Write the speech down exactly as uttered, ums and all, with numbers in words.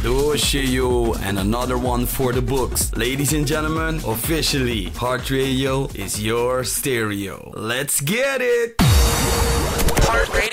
Duo Shio, and another one for the books. Ladies and gentlemen, officially, Heart Radio is your stereo. Let's get it! Heart Radio.